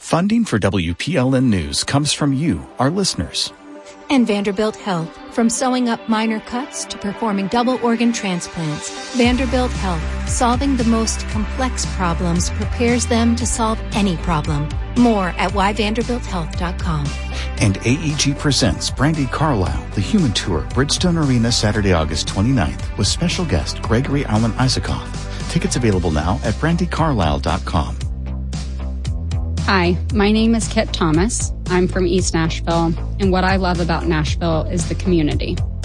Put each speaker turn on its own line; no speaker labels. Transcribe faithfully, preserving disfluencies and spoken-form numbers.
Funding for W P L N News comes from you, our listeners.
And Vanderbilt Health. From sewing up minor cuts to performing double organ transplants, Vanderbilt Health, solving the most complex problems, prepares them to solve any problem. More at why vanderbilt health dot com.
And A E G presents Brandi Carlile, The Human Tour, Bridgestone Arena, Saturday, August twenty-ninth, with special guest Gregory Alan Isakov. Tickets available now at brandi carlile dot com.
Hi, my name is Kit Thomas. I'm from East Nashville, and what I love about Nashville is the community.